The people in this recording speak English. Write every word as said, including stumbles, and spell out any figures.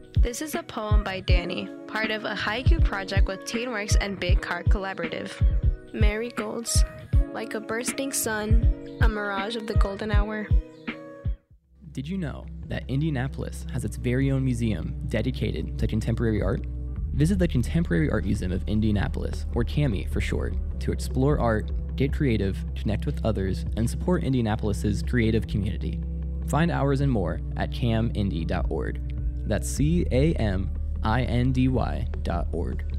This is a poem by Danny, part of a haiku project with TeenWorks and Big Cart Collaborative. Marigolds, like a bursting sun, a mirage of the golden hour. Did you know that Indianapolis has its very own museum dedicated to contemporary art? Visit the Contemporary Art Museum of Indianapolis, or CAMI for short, to explore art, get creative, connect with others, and support Indianapolis's creative community. Find hours and more at cam indy dot org. That's C A M I N D Y dot org.